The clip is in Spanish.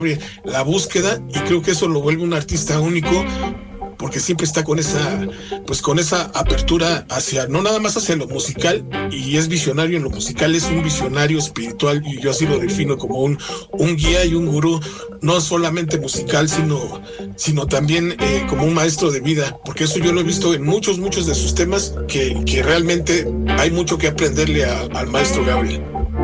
la búsqueda, y creo que eso lo vuelve un artista único, porque siempre está con esa apertura hacia, no nada más hacia lo musical, y es visionario en lo musical, es un visionario espiritual, y yo así lo defino como un guía y un gurú, no solamente musical, sino también como un maestro de vida, porque eso yo lo he visto en muchos de sus temas, que realmente hay mucho que aprenderle al maestro Gabriel.